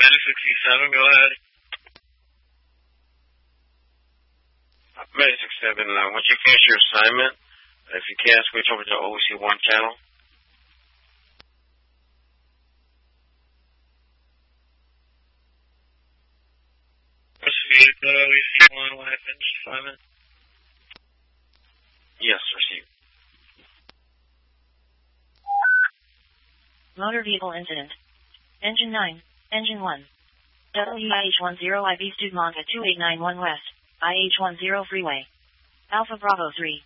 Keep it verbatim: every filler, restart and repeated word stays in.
ten sixty-seven, go ahead. Medic sixty-seven, uh, once you finish your assignment, if you can, switch over to O C one channel. Proceed to O C one when I finish assignment. Yes, received. Motor vehicle incident. Engine nine, Engine one. W I H ten I B Studmont at two eight nine one West, I H ten Freeway. Alpha Bravo three.